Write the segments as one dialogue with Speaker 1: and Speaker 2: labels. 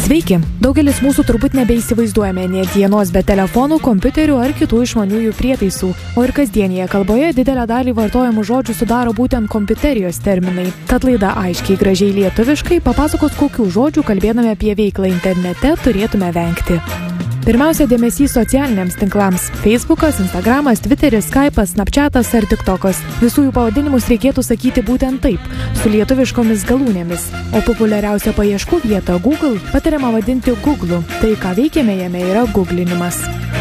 Speaker 1: Sveiki! Daugelis mūsų turbūt nebeįsivaizduojame nė dienos be telefonų, kompiuterių ar kitų išmaniųjų prietaisų, o ir kasdienėje kalboje didelę dalį vartojamų žodžių sudaro būtent kompiuterijos terminai. Tad laida aiškiai gražiai lietuviškai papasakos, kokių žodžių kalbėdami apie veiklą internete turėtume vengti. Pirmiausia, dėmesys socialiniams tinklams – Facebookas, Instagramas, Twitteris, Skype'as, Snapchatas ar TikTokas. Visų jų pavadinimus reikėtų sakyti būtent taip, su lietuviškomis galūnėmis. O populiariausia paieškų vieta Google patariama vadinti Google'u. Tai, ką veikiame jame, yra googlinimas.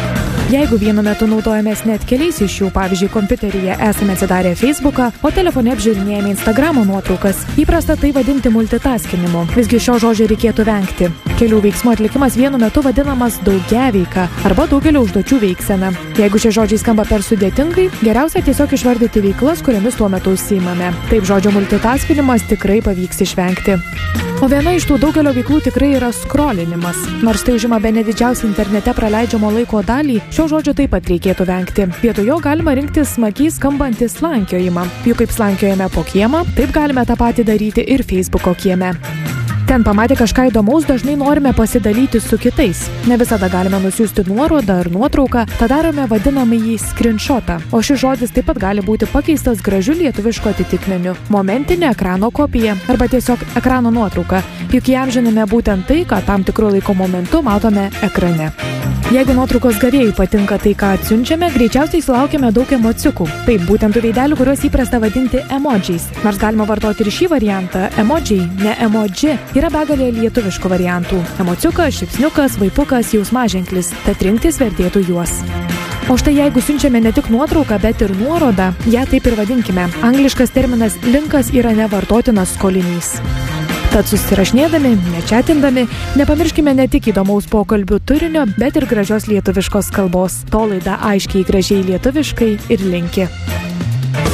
Speaker 1: Jeigu vienu metu naudojamės net keliais iš jų, pavyzdžiui, kompiuteryje esame atsidarę Facebooką, o telefone apžiūrinėjame Instagramo nuotraukas, įprasta tai vadinti multitaskinimu. Visgi šio žodžio reikėtų vengti. Kelių veiksmų atlikimas vienu metu vadinamas daugiaveika arba daugelio užduočių veiksena. Jeigu šie žodžiai skamba per sudėtingai, geriausia tiesiog išvardyti veiklas, kuriomis tuo metu užsiimame. Taip žodžio multitaskinimas tikrai pavyks išvengti. O viena iš tų daugelio veiklų tikrai yra skrolinimas. Nors tai užima bene didžiausią internete praleidžiamo laiko dalį, šio žodžio taip pat reikėtų vengti. Vietoj jo galima rinktis smagiai skambantį slankiojimą. Juk kaip slankiojame po kiemą, taip galime tą patį daryti ir Facebooko kieme. Ten pamatę kažką įdomaus dažnai norime pasidalyti su kitais. Ne visada galime nusiųsti nuorodą ar nuotrauką, tą darome vadinamąjį screenshotą. O šis žodis taip pat gali būti pakeistas gražiu lietuvišku atitikmeniu – momentinė ekrano kopija arba tiesiog ekrano nuotrauka. Juk įamžiname būtent tai, ką tam tikru laiko momentu matome ekrane. Jeigu nuotraukos gavėjai patinka tai, ką atsiunčiame, greičiausiai sulaukiame daug emociukų. Taip, būtent tų veidelių, kuriuos įprasta vadinti emodžiais. Nors galima vartoti ir šį variantą, emodžiai, ne emoji, yra begalė lietuviškų variantų. Emociukas, šypsniukas, vaipukas, jausmaženklis, tad rinktis vertėtų juos. O štai jeigu siunčiame ne tik nuotrauką, bet ir nuorodą, ją taip ir vadinkime. Angliškas terminas linkas yra nevartotinas skolinys. Tad susirašinėdami, nečatindami, nepamirškime ne tik įdomaus pokalbių turinio, bet ir gražios lietuviškos kalbos. To laida aiškiai gražiai lietuviškai ir linki.